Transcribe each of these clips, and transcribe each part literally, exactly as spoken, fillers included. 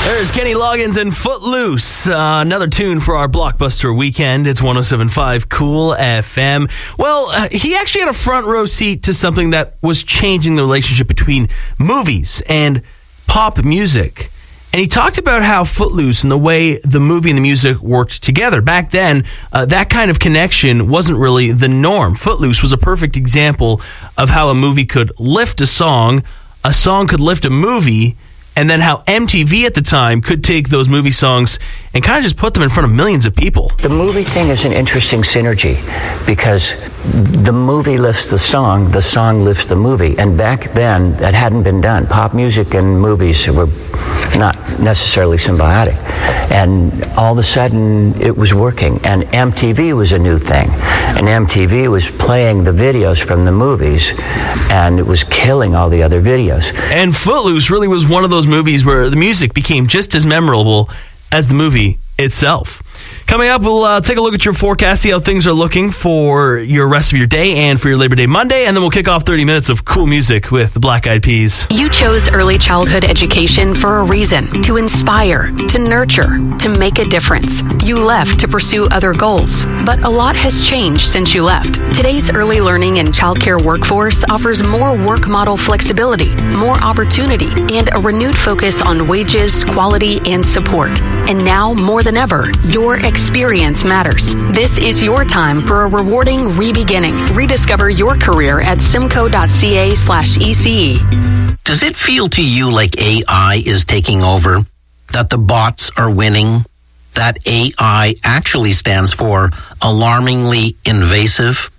There's Kenny Loggins and Footloose. Uh, another tune for our Blockbuster weekend. It's one oh seven point five Cool F M. Well, uh, he actually had a front row seat to something that was changing the relationship between movies and pop music. And he talked about how Footloose and the way the movie and the music worked together. Back then, uh, that kind of connection wasn't really the norm. Footloose was a perfect example of how a movie could lift a song, a song could lift a movie, and then how M T V at the time could take those movie songs and kind of just put them in front of millions of people. The movie thing is an interesting synergy because the movie lifts the song, the song lifts the movie. And back then, that hadn't been done. Pop music and movies were not necessarily symbiotic. And all of a sudden, it was working. And M T V was a new thing. And M T V was playing the videos from the movies, and it was killing all the other videos. And Footloose really was one of those movies where the music became just as memorable as the movie itself. Coming up, we'll uh, take a look at your forecast, see how things are looking for your rest of your day and for your Labor Day Monday, and then we'll kick off thirty minutes of cool music with the Black Eyed Peas. You chose early childhood education for a reason, to inspire, to nurture, to make a difference. You left to pursue other goals, but a lot has changed since you left. Today's early learning and childcare workforce offers more work model flexibility, more opportunity, and a renewed focus on wages, quality, and support. And now, more than ever, your experience matters. This is your time for a rewarding re-beginning. Rediscover your career at simco.ca slash ECE. Does it feel to you like A I is taking over? That the bots are winning? That A I actually stands for alarmingly invasive?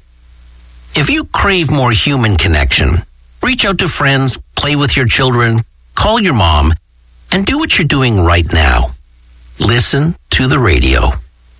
If you crave more human connection, reach out to friends, play with your children, call your mom, and do what you're doing right now. Listen to the radio.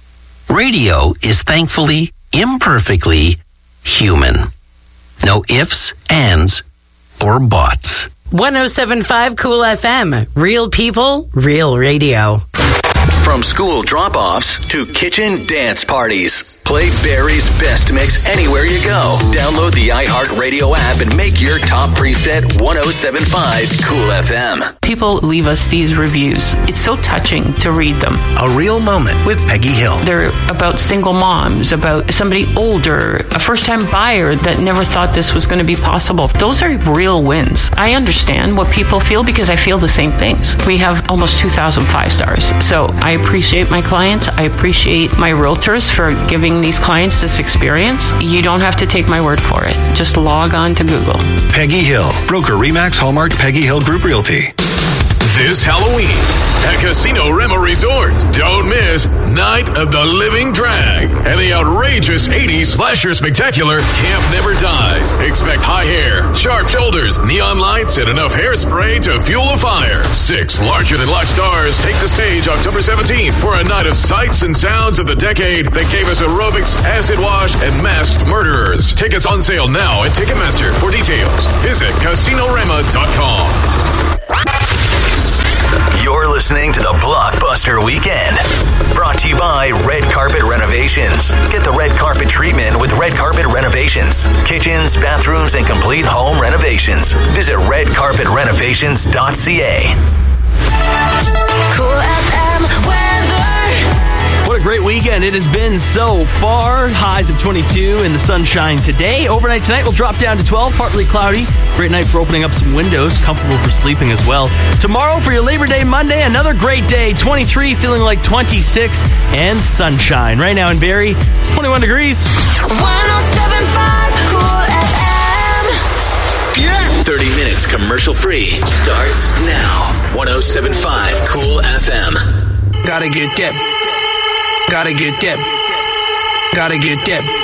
Radio is thankfully, imperfectly human. No ifs, ands, or buts. one oh seven point five Cool F M. Real people, real radio. From school drop-offs to kitchen dance parties, play Barry's best mix anywhere you go. Download the iHeartRadio app and make your top preset one oh seven point five Cool F M. People leave us these reviews. It's so touching to read them. A real moment with Peggy Hill. They're about single moms, about somebody older, a first-time buyer that never thought this was going to be possible. Those are real wins. I understand what people feel because I feel the same things. We have almost two thousand five stars. So I appreciate my clients. I appreciate my realtors for giving these clients this experience. You don't have to take my word for it. Just log on to Google. Peggy Hill, broker Remax Hallmark Peggy Hill Group Realty. This Halloween at Casino Rema Resort, don't miss Night of the Living Drag and the outrageous eighties slasher spectacular Camp Never Dies. Expect high hair, sharp shoulders, neon lights, and enough hairspray to fuel a fire. Six larger-than-life stars take the stage October seventeenth for a night of sights and sounds of the decade that gave us aerobics, acid wash, and masked murderers. Tickets on sale now at Ticketmaster. For details, visit casino rema dot com. You're listening to the Blockbuster Weekend. Brought to you by Red Carpet Renovations. Get the red carpet treatment with Red Carpet Renovations. Kitchens, bathrooms, and complete home renovations. Visit red carpet renovations dot c a. Cool F M weather. What a great weekend it has been so far. Highs of twenty-two and the sunshine today. Overnight tonight will drop down to twelve, partly cloudy. Great night for opening up some windows. Comfortable for sleeping as well. Tomorrow for your Labor Day Monday, another great day. twenty-three, feeling like twenty-six, and sunshine. Right now in Barrie, it's twenty-one degrees. one oh seven point five Cool F M. Yeah! thirty minutes commercial free starts now. one oh seven point five Cool F M. Gotta get that. Gotta get that. Gotta get that.